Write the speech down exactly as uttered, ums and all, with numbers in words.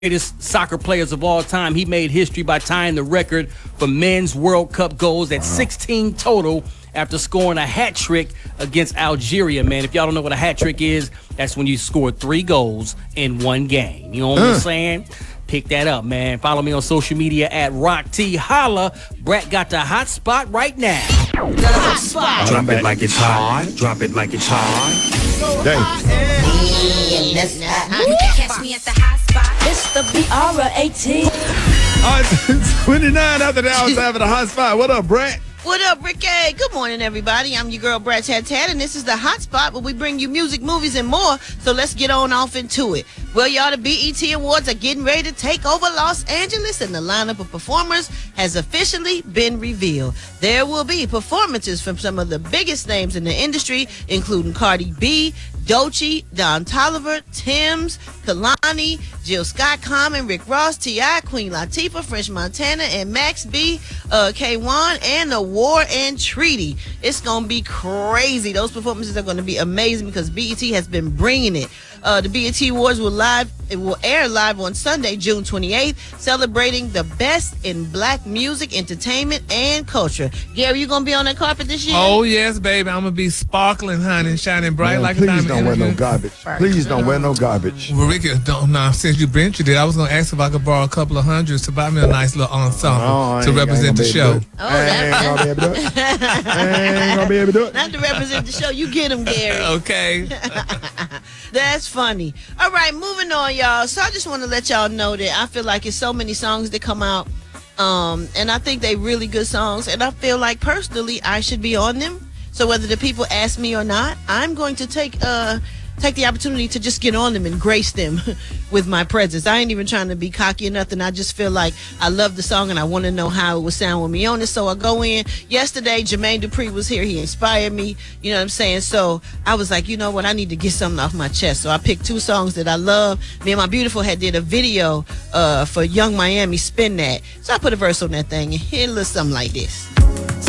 greatest soccer players of all time. He made history by tying the record for men's World Cup goals at sixteen total after scoring a hat trick against Algeria, man. If y'all don't know what a hat trick is, that's when you score three goals in one game. You know what uh. I'm saying? Pick that up, man. Follow me on social media at Rock T. Holla. Brett got the hot spot right now. The hot spot. Drop it like it's hot. Drop it like it's hot. Dang. You can catch me at the hot spot. It's the B R eighteen. All right, it's twenty-nine after the hours having a hot spot. What up, Brett? What up, Ricky? Good morning, everybody. I'm your girl, Brad Tat Tat, and this is the Hot Spot where we bring you music, movies, and more. So let's get on off into it. Well, y'all, the B E T Awards are getting ready to take over Los Angeles, and the lineup of performers has officially been revealed. There will be performances from some of the biggest names in the industry, including Cardi B, Doechii, Don Toliver, Tems, Kehlani, Jill Scott, Common, Rick Ross, T I, Queen Latifah, French Montana, and Max B, uh, K one, and the War and Treaty. It's going to be crazy. Those performances are going to be amazing because B E T has been bringing it. Uh, the B E T Awards will live. It will air live on Sunday, June twenty-eighth, celebrating the best in black music, entertainment, and culture. Gary, you gonna be on that carpet this year? Oh yes, baby. I'm gonna be sparkling, honey, shining bright Man, like please a diamond. Please don't wear no garbage. Please don't wear no garbage. Well, Ricky, don't. Nah, since you mentioned it, I was gonna ask if I could borrow a couple of hundreds to buy me a nice little ensemble oh, to represent the show. Oh, I ain't gonna be able to do it. I ain't gonna be able to do it. Not to represent the show. You get him, Gary. Okay. That's funny. All right, moving on, y'all. So I just want to let y'all know that I feel like it's so many songs that come out, um, and I think they really good songs, and I feel like personally I should be on them. So whether the people ask me or not, I'm going to take uh take the opportunity to just get on them and grace them with my presence. I ain't even trying to be cocky or nothing. I just feel like I love the song and I want to know how it would sound with me on it. So I go in. Yesterday, Jermaine Dupri was here. He inspired me. You know what I'm saying? So I was like, you know what? I need to get something off my chest. So I picked two songs that I love. Me and my beautiful had did a video uh, for Young Miami, Spin That. So I put a verse on that thing and it looks something like this.